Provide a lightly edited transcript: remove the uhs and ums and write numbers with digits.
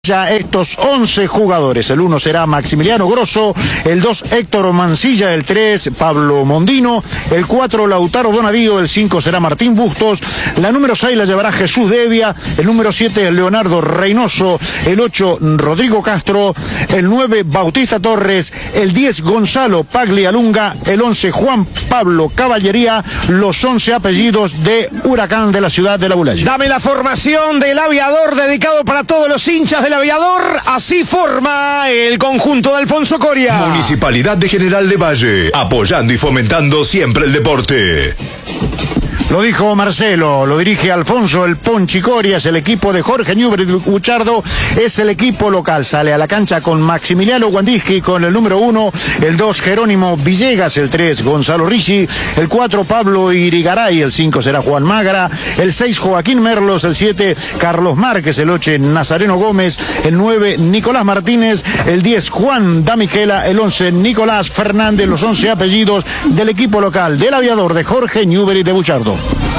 Ya estos 11 jugadores. El 1 será Maximiliano Grosso, el 2 Héctor Mancilla, el 3 Pablo Mondino, el 4 Lautaro Donadío, el 5 será Martín Bustos, la número 6 la llevará Jesús Devia, el número 7 Leonardo Reynoso, el 8 Rodrigo Castro, el 9 Bautista Torres, el 10 Gonzalo Paglialunga, el 11 Juan Pablo Caballería, los 11 apellidos de Huracán de la ciudad de La Bulaya. Dame la formación del Aviador, dedicado para todos los hinchas del Aviador. Así forma el conjunto de Alfonso Coria. Municipalidad de General de Valle, apoyando y fomentando siempre el deporte. Lo dijo Marcelo, lo dirige Alfonso el Ponchi Corias, el equipo de Jorge Newbery Buchardo es el equipo local. Sale a la cancha con Maximiliano Guandischi con el número 1, el 2 Jerónimo Villegas, el 3 Gonzalo Ricci, el 4 Pablo Irigaray, el 5 será Juan Magra, el 6 Joaquín Merlos, el 7 Carlos Márquez, el 8 Nazareno Gómez, el 9 Nicolás Martínez, el 10 Juan Damichela, el 11 Nicolás Fernández, los 11 apellidos del equipo local del Aviador de Jorge Newbery de Buchardo.